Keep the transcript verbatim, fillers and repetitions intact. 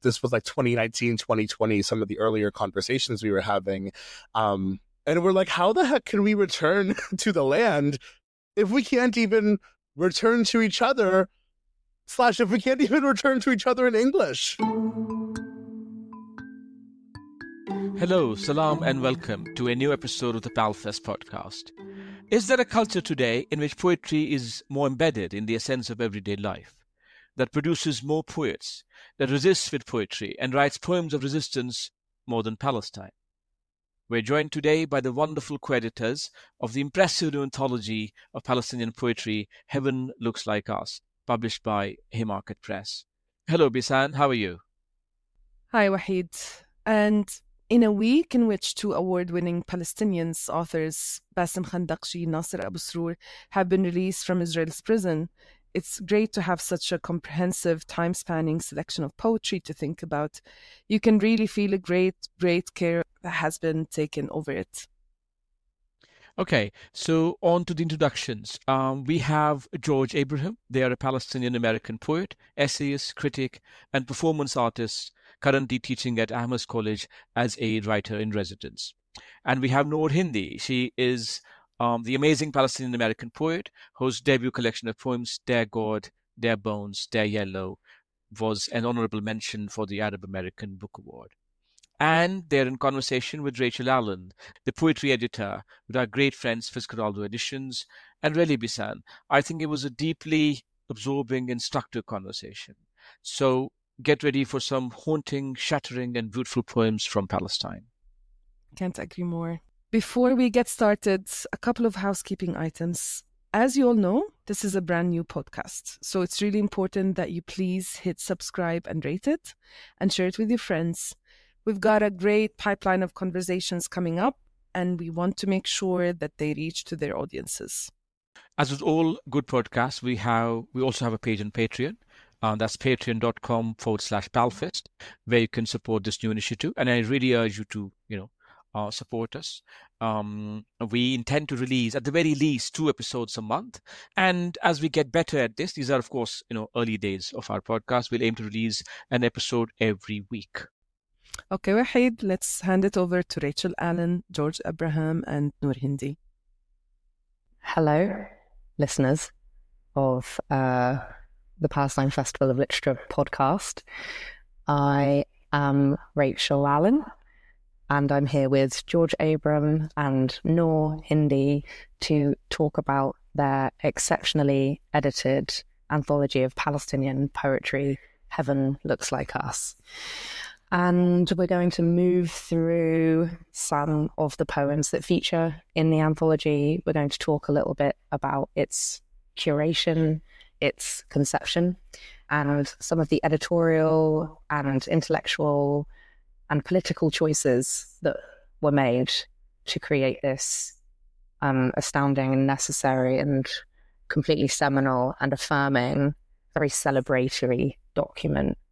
this was like twenty nineteen, twenty twenty, some of the earlier conversations we were having. Um, and we're like, how the heck can we return to the land if we can't even return to each other, slash if we can't even return to each other in English? Hello, salam and welcome to a new episode of the PALFest podcast. Is there a culture today in which poetry is more embedded in the essence of everyday life, that produces more poets, that resists with poetry and writes poems of resistance more than Palestine? We're joined today by the wonderful co-editors of the impressive new anthology of Palestinian poetry, Heaven Looks Like Us, published by Haymarket Press. Hello, Bisan, how are you? Hi, Wahid. And in a week in which two award-winning Palestinians authors, Bassem Khandaqji and Nasser Abu Sroor, have been released from Israel's prison, it's great to have such a comprehensive, time-spanning selection of poetry to think about. You can really feel a great, great care that has been taken over it. Okay, so on to the introductions. Um, we have George Abraham. They are a Palestinian-American poet, essayist, critic, and performance artist, currently teaching at Ahmad College as a writer-in-residence. And we have Noor Hindi. She is um, the amazing Palestinian-American poet whose debut collection of poems, Their God, Their Bones, Their Yellow, was an honorable mention for the Arab American Book Award. And they're in conversation with Rachel Allen, the poetry editor with our great friends Fitzcarraldo Editions. And really, Bisan, I think it was a deeply absorbing, instructive conversation. So get ready for some haunting, shattering, and beautiful poems from Palestine. Can't agree more. Before we get started, a couple of housekeeping items. As you all know, this is a brand new podcast, so it's really important that you please hit subscribe and rate it and share it with your friends. We've got a great pipeline of conversations coming up, and we want to make sure that they reach to their audiences. As with all good podcasts, we have we also have a page on Patreon. Uh, that's patreon.com forward slash palfest, where you can support this new initiative. And I really urge you to, you know, uh, support us. Um, we intend to release, at the very least, two episodes a month. And as we get better at this, these are, of course, you know, early days of our podcast. We'll aim to release an episode every week. Okay, Wahid, let's hand it over to Rachel Allen, George Abraham, and Noor Hindi. Hello, listeners of uh, the Palestine Festival of Literature podcast. I am Rachel Allen, and I'm here with George Abraham and Noor Hindi to talk about their exceptionally edited anthology of Palestinian poetry, Heaven Looks Like Us. And we're going to move through some of the poems that feature in the anthology. We're going to talk a little bit about its curation, its conception, and some of the editorial and intellectual and political choices that were made to create this um, astounding and necessary and completely seminal and affirming, very celebratory document